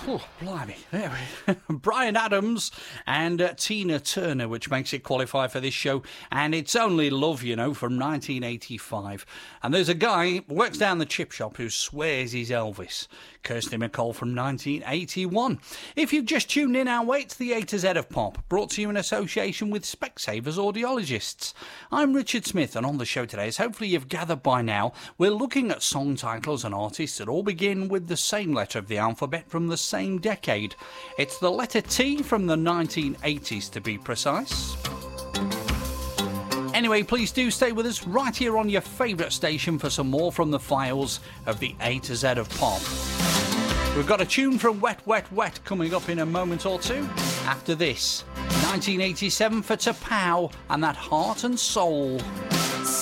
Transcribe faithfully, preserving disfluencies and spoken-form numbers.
Oh, blimey. There we Bryan Adams and uh, Tina Turner, which makes it qualify for this show. And It's Only Love, you know, from nineteen eighty-five. And there's a guy who works down the chip shop who swears he's Elvis. Kirsty MacColl from nineteen eighty-one. If you've just tuned in, our way to the A to Z of Pop, brought to you in association with Specsavers Audiologists. I'm Richard Smith, and on the show today, as hopefully you've gathered by now, we're looking at song titles and artists that all begin with the same letter of the alphabet from the same decade. It's the letter T from the nineteen eighties, to be precise. Anyway, please do stay with us right here on your favourite station for some more from the files of the A to Z of Pop. We've got a tune from Wet, Wet, Wet coming up in a moment or two. After this, nineteen eighty-seven for T'Pau and That Heart and Soul.